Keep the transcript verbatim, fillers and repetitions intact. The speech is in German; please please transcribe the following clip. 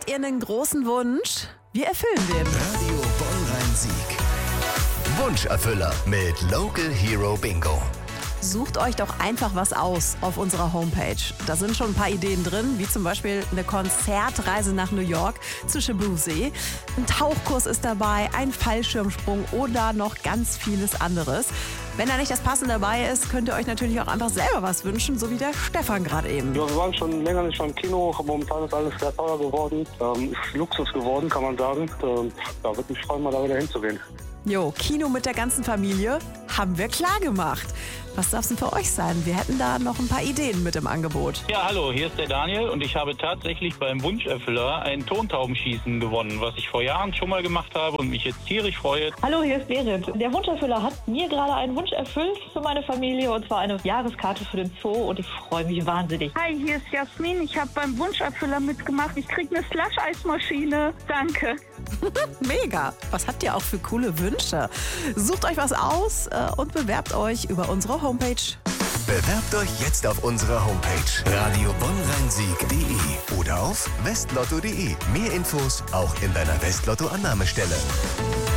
ihr einen großen Wunsch? Wir erfüllen den. Radio Bonn-Rhein-Sieg. Wunscherfüller mit Local Hero Bingo. Sucht euch doch einfach was aus auf unserer Homepage. Da sind schon ein paar Ideen drin, wie zum Beispiel eine Konzertreise nach New York zu Shibuya. Ein Tauchkurs ist dabei, ein Fallschirmsprung oder noch ganz vieles anderes. Wenn da nicht das Passende dabei ist, könnt ihr euch natürlich auch einfach selber was wünschen, so wie der Stefan gerade eben. Ja, wir waren schon länger nicht beim Kino. Momentan ist alles sehr teuer geworden. Ähm, ist Luxus geworden, kann man sagen. Ähm, ja, würde mich freuen, mal da wieder hinzugehen. Jo, Kino mit der ganzen Familie haben wir klar gemacht. Was darf es denn für euch sein? Wir hätten da noch ein paar Ideen mit im Angebot. Ja, hallo, hier ist der Daniel und ich habe tatsächlich beim Wunscherfüller ein Tontaubenschießen gewonnen, was ich vor Jahren schon mal gemacht habe und mich jetzt tierisch freue. Hallo, hier ist Berit. Der Wunscherfüller hat mir gerade einen Wunsch erfüllt für meine Familie, und zwar eine Jahreskarte für den Zoo, und ich freue mich wahnsinnig. Hi, hier ist Jasmin. Ich habe beim Wunscherfüller mitgemacht. Ich kriege eine Slush-Eismaschine. Danke. Mega. Was habt ihr auch für coole Wünsche? Sucht euch was aus äh, und bewerbt euch über unsere Homepage. Bewerbt euch jetzt auf unserer Homepage radio bonn rhein sieg punkt de oder auf westlotto punkt de. Mehr Infos auch in deiner Westlotto-Annahmestelle.